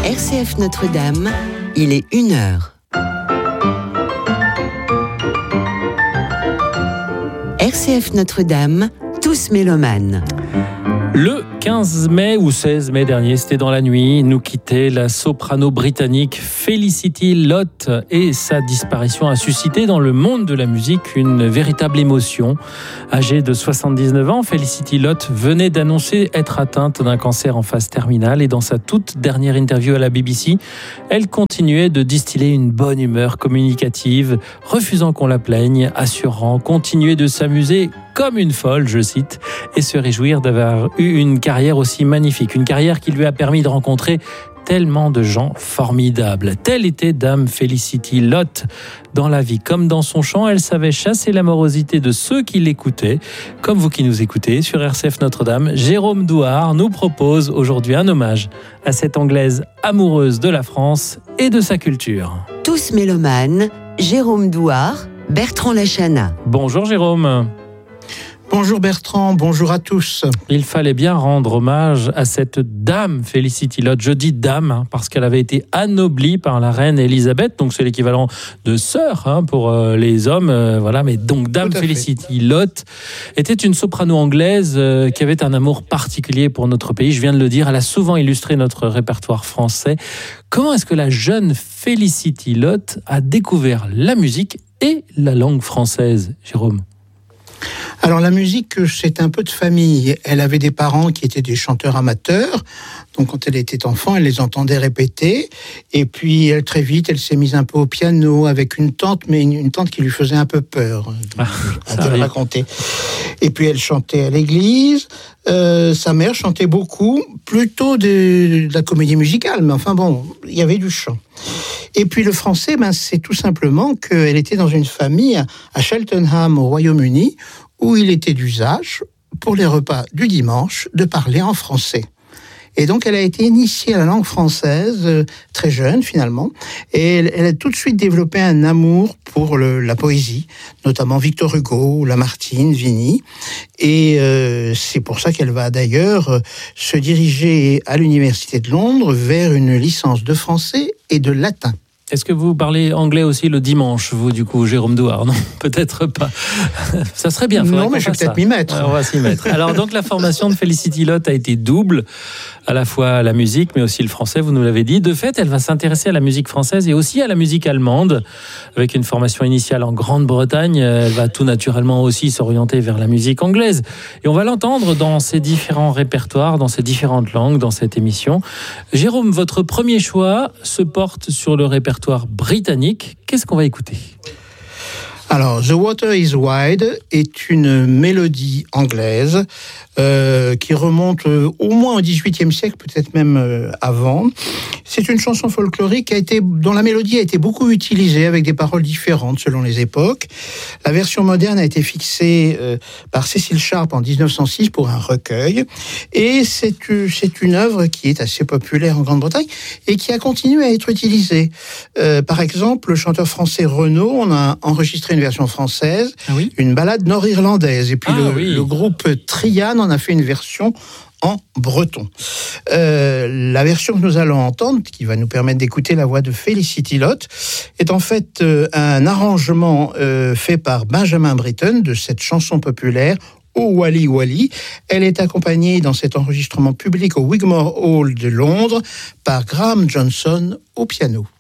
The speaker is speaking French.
RCF Notre-Dame, il est 1h. RCF Notre-Dame, tous mélomanes. Le 15 mai ou 16 mai dernier, c'était dans la nuit, nous quittait la soprano britannique Felicity Lott et sa disparition a suscité dans le monde de la musique une véritable émotion. Âgée de 79 ans, Felicity Lott venait d'annoncer être atteinte d'un cancer en phase terminale et dans sa toute dernière interview à la BBC, elle continuait de distiller une bonne humeur communicative, refusant qu'on la plaigne, assurant continuer de s'amuser comme une folle, je cite, et se réjouir d'avoir eu une carrière aussi magnifique. Une carrière qui lui a permis de rencontrer tellement de gens formidables. Telle était Dame Felicity Lott. Dans la vie comme dans son chant, elle savait chasser l'amorosité de ceux qui l'écoutaient. Comme vous qui nous écoutez sur RCF Notre-Dame, Jérôme Douard nous propose aujourd'hui un hommage à cette Anglaise amoureuse de la France et de sa culture. Tous mélomanes, Jérôme Douard, Bertrand Lachana. Bonjour Jérôme. Bonjour Bertrand, bonjour à tous. Il fallait bien rendre hommage à cette dame Felicity Lott. Je dis dame parce qu'elle avait été anoblie par la reine Elisabeth, donc c'est l'équivalent de sœur pour les hommes. Voilà, mais donc dame Felicity Lott était une soprano anglaise qui avait un amour particulier pour notre pays. Je viens de le dire, elle a souvent illustré notre répertoire français. Comment est-ce que la jeune Felicity Lott a découvert la musique et la langue française, Jérôme ? Alors la musique, c'est un peu de famille. Elle avait des parents qui étaient des chanteurs amateurs. Donc quand elle était enfant, elle les entendait répéter. Et puis très vite, elle s'est mise un peu au piano avec une tante, mais une tante qui lui faisait un peu peur, à te le raconter. Et puis elle chantait à l'église. Sa mère chantait beaucoup, plutôt de la comédie musicale. Mais enfin bon, il y avait du chant. Et puis le français, c'est tout simplement qu'elle était dans une famille à Cheltenham au Royaume-Uni, où il était d'usage, pour les repas du dimanche, de parler en français. Et donc, elle a été initiée à la langue française très jeune, finalement. Et elle a tout de suite développé un amour pour la poésie, notamment Victor Hugo, Lamartine, Vigny. Et c'est pour ça qu'elle va d'ailleurs se diriger à l'Université de Londres vers une licence de français et de latin. Est-ce que vous parlez anglais aussi le dimanche, vous, du coup, Jérôme Douard ? Non, peut-être pas. Ça serait bien. Non, mais je vais peut-être m'y mettre. On va s'y mettre. Alors, donc, la formation de Felicity Lott a été double, à la fois la musique, mais aussi le français, vous nous l'avez dit. De fait, elle va s'intéresser à la musique française et aussi à la musique allemande, avec une formation initiale en Grande-Bretagne. Elle va tout naturellement aussi s'orienter vers la musique anglaise. Et on va l'entendre dans ses différents répertoires, dans ses différentes langues, dans cette émission. Jérôme, votre premier choix se porte sur le répertoire britannique. Qu'est-ce qu'on va écouter ? Alors, The Water is Wide est une mélodie anglaise qui remonte au moins au XVIIIe siècle, peut-être même avant. C'est une chanson folklorique dont la mélodie a été beaucoup utilisée avec des paroles différentes selon les époques. La version moderne a été fixée par Cecil Sharp en 1906 pour un recueil. Et c'est une œuvre qui est assez populaire en Grande-Bretagne et qui a continué à être utilisée. Par exemple, le chanteur français Renaud, on a enregistré une version française, une ballade nord-irlandaise. Et puis le groupe Trian en a fait une version en breton. La version que nous allons entendre, qui va nous permettre d'écouter la voix de Felicity Lott, est en fait un arrangement fait par Benjamin Britten de cette chanson populaire Oh Wally Wally. Elle est accompagnée dans cet enregistrement public au Wigmore Hall de Londres par Graham Johnson au piano.